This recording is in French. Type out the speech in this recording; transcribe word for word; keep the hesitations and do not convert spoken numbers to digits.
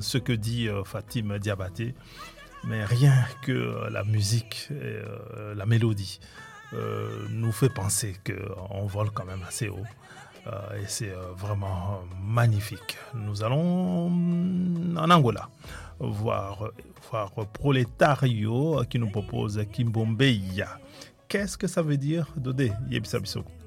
ce que dit euh, Fatim Diabaté, mais rien que la musique et euh, la mélodie euh, nous fait penser qu'on vole quand même assez haut. Euh, et c'est euh, vraiment magnifique. Nous allons en Angola voir, voir Proletario qui nous propose Kimbombeya. Qu'est-ce que ça veut dire, Dodé Yebisabiso?